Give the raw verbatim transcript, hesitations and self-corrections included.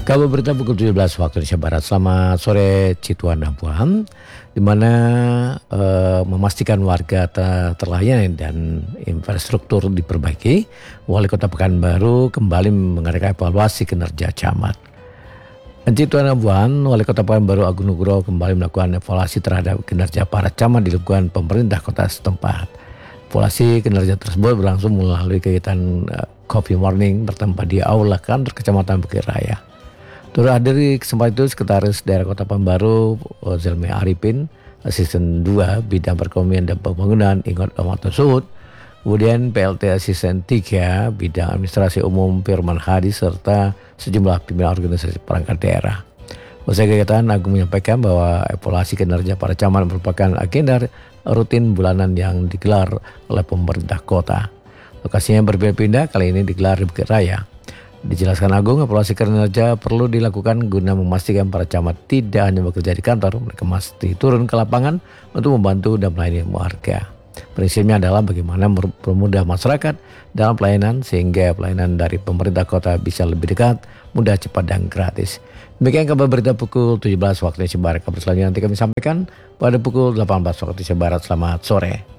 Kabar berita pukul tujuh belas waktu Indonesia Barat. Selamat sore Cituan dan Puan, di mana eh, memastikan warga ter- terlayani dan infrastruktur diperbaiki. Wali Kota Pekanbaru kembali mengadakan evaluasi kinerja camat. Cituan dan Puan, Wali Kota Pekanbaru Agung Nugroho kembali melakukan evaluasi terhadap kinerja para camat di lingkungan pemerintah kota setempat. Evaluasi kinerja tersebut berlangsung melalui kegiatan uh, Coffee Morning bertempat di Aula Kantor Kecamatan Bukit Raya. Turut hadir di kesempatan itu Sekretaris Daerah Kota Pekanbaru Zelmi Arifin, Asisten dua Bidang Perekonomian dan Pembangunan Ingot Omato Suhud, kemudian P L T Asisten tiga Bidang Administrasi Umum Firman Hadi serta sejumlah pimpinan organisasi perangkat daerah. Usai kegiatan, Agung menyampaikan bahwa evaluasi kinerja para camat merupakan agenda rutin bulanan yang digelar oleh pemerintah kota. Lokasinya berbeda-pindah, kali ini digelar di Bukit Raya. Dijelaskan Agung, evaluasi kinerja perlu dilakukan guna memastikan para camat tidak hanya bekerja di kantor, mereka mesti turun ke lapangan untuk membantu dan melayani warga. Prinsipnya adalah bagaimana mempermudah masyarakat dalam pelayanan sehingga pelayanan dari pemerintah kota bisa lebih dekat, mudah, cepat, dan gratis. Demikian kabar berita pukul tujuh belas waktu Indonesia Barat. Kabar selanjutnya nanti kami sampaikan pada pukul delapan belas waktu Indonesia Barat. Selamat sore.